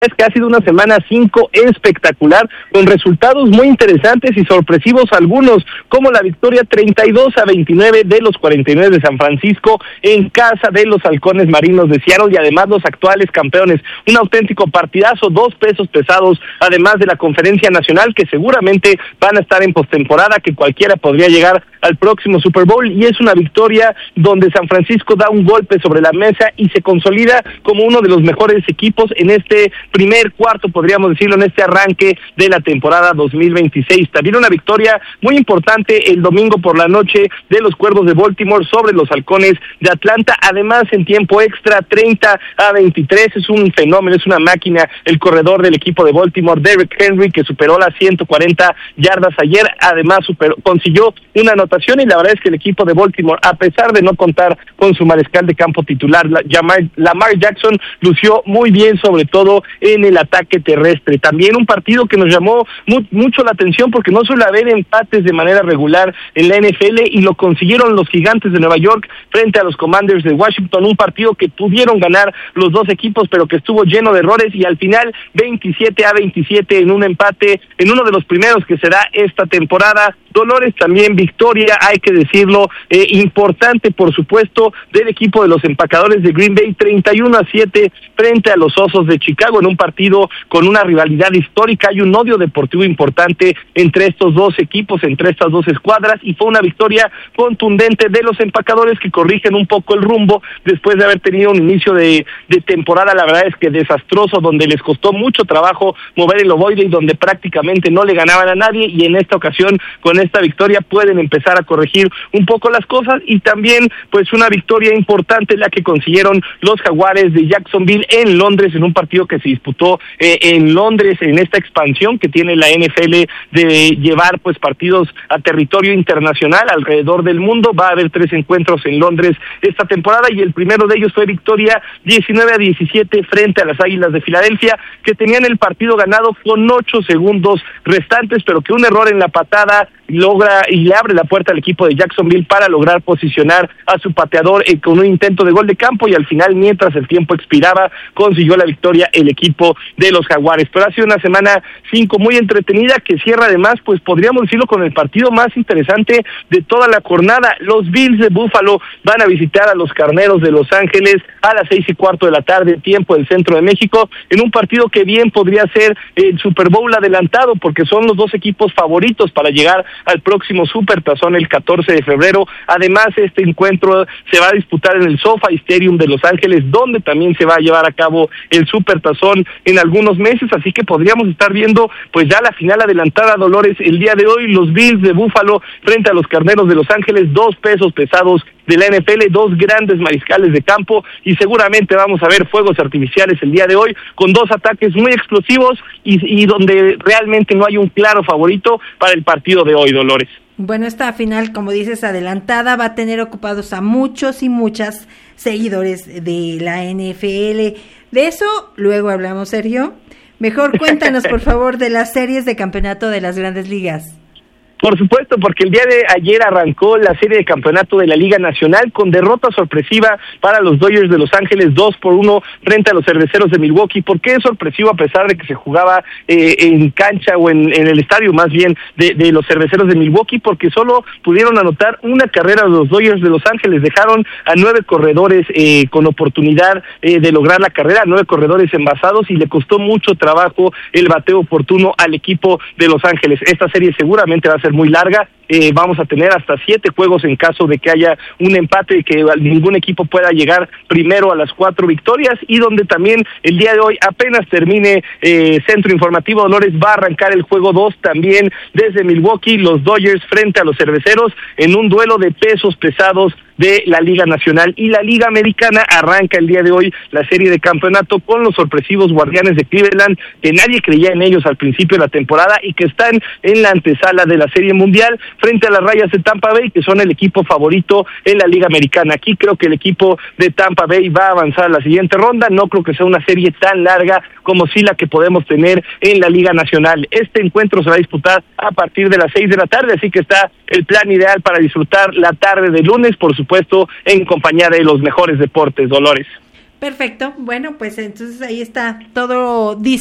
es que ha sido una semana 5 espectacular, con resultados muy interesantes y sorpresivos algunos, como la victoria 32-29 de los 49 de San Francisco en casa de los Halcones Marinos de Seattle y además los actuales campeones. Un auténtico partidazo, 2 pesos pesados, además de la Conferencia Nacional, que seguramente van a estar en postemporada, que cualquiera podría llegar al próximo Super Bowl, y es una victoria donde San Francisco da un golpe sobre la mesa y se consolida como uno de los mejores equipos en este primer cuarto, podríamos decirlo, en este arranque de la temporada 2026. También una victoria muy importante el domingo por la noche de los Cuervos de Baltimore sobre los Halcones de Atlanta, además en tiempo extra 30-23, es un fenómeno, es una máquina el corredor del equipo de Baltimore, Derrick Henry, que superó las 140 yardas ayer, además consiguió una anotación, y la verdad es que el equipo de Baltimore, a pesar de no contar con su mariscal de campo titular, Lamar Jackson, lució muy bien, sobre todo en el ataque terrestre. También un partido que nos llamó mucho la atención porque no suele haber empates de manera regular en la NFL y lo consiguieron los Gigantes de Nueva York frente a los Commanders de Washington, un partido que pudieron ganar los dos equipos pero que estuvo lleno de errores y al final 27-27 en un empate, en uno de los primeros que se da esta temporada. Dolores, también victoria, hay que decirlo, importante por supuesto del equipo de los Empacadores de Green Bay, 31-7 frente a los Osos de Chicago, en un partido con una rivalidad histórica. Hay un odio deportivo importante entre estos dos equipos, entre estas dos escuadras, y fue una victoria contundente de los Empacadores, que corrigen un poco el rumbo después de haber tenido un inicio de temporada, la verdad es que desastroso, donde les costó mucho trabajo mover el ovoide y donde prácticamente no le ganaban a nadie, y en esta ocasión con esta victoria pueden empezar a corregir un poco las cosas. Y también pues una victoria importante la que consiguieron los Jaguares de Jacksonville en Londres, en un partido que se disputó en Londres, en esta expansión que tiene la NFL de llevar pues partidos a territorio internacional alrededor del mundo. Va a haber 3 encuentros en Londres esta temporada y el primero de ellos fue victoria 19-17 frente a las Águilas de Filadelfia, que tenían el partido ganado con 8 segundos restantes, pero que un error en la patada logra y le abre la puerta al equipo de Jacksonville para lograr posicionar a su pateador con un intento de gol de campo, y al final, mientras el tiempo expiraba, consiguió la victoria el equipo de los Jaguares. Pero ha sido una semana 5 muy entretenida, que cierra además, pues podríamos decirlo, con el partido más interesante de toda la jornada. Los Bills de Buffalo van a visitar a los Carneros de Los Ángeles a las 6:15 de la tarde, tiempo del centro de México, en un partido que bien podría ser el Super Bowl adelantado, porque son los dos equipos favoritos para llegar al próximo Supertazón el 14 de febrero. Además, este encuentro se va a disputar en el SoFi Stadium de Los Ángeles, donde también se va a llevar a cabo el Supertazón en algunos meses, así que podríamos estar viendo pues ya la final adelantada, Dolores, el día de hoy. Los Bills de Buffalo frente a los Carneros de Los Ángeles, 2 pesos pesados de la NFL, 2 grandes mariscales de campo, y seguramente vamos a ver fuegos artificiales el día de hoy, con 2 ataques muy explosivos y donde realmente no hay un claro favorito para el partido de hoy, Dolores. Bueno, esta final, como dices, adelantada, va a tener ocupados a muchos y muchas seguidores de la NFL. De eso luego hablamos, Sergio. Mejor cuéntanos, por favor, de las series de campeonato de las Grandes Ligas. Por supuesto, porque el día de ayer arrancó la serie de campeonato de la Liga Nacional con derrota sorpresiva para los Dodgers de Los Ángeles, 2-1 frente a los Cerveceros de Milwaukee. ¿Por qué es sorpresivo a pesar de que se jugaba en cancha o en el estadio más bien de los Cerveceros de Milwaukee? Porque solo pudieron anotar una carrera los Dodgers de Los Ángeles, dejaron a 9 corredores con oportunidad de lograr la carrera, 9 corredores envasados, y le costó mucho trabajo el bateo oportuno al equipo de Los Ángeles. Esta serie seguramente va a ser muy larga, vamos a tener hasta 7 juegos en caso de que haya un empate y que ningún equipo pueda llegar primero a las 4 victorias, y donde también el día de hoy, apenas termine Centro Informativo, Dolores, va a arrancar el juego 2 también desde Milwaukee, los Dodgers frente a los Cerveceros en un duelo de pesos pesados de la Liga Nacional. Y la Liga Americana arranca el día de hoy la serie de campeonato con los sorpresivos Guardianes de Cleveland, que nadie creía en ellos al principio de la temporada y que están en la antesala de la Serie Mundial frente a las Rayas de Tampa Bay, que son el equipo favorito en la Liga Americana. Aquí creo que el equipo de Tampa Bay va a avanzar a la siguiente ronda. No creo que sea una serie tan larga como sí la que podemos tener en la Liga Nacional. Este encuentro se va a disputar a partir de las 6 de la tarde, así que está el plan ideal para disfrutar la tarde de lunes, por supuesto, en compañía de los mejores deportes, Dolores. Perfecto. Bueno, pues entonces ahí está todo